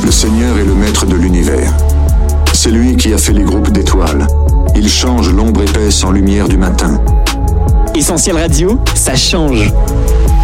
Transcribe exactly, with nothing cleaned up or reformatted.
Le Seigneur est le maître de l'univers. C'est lui qui a fait les groupes d'étoiles. Il change l'ombre épaisse en lumière du matin. Essentiel Radio, ça change.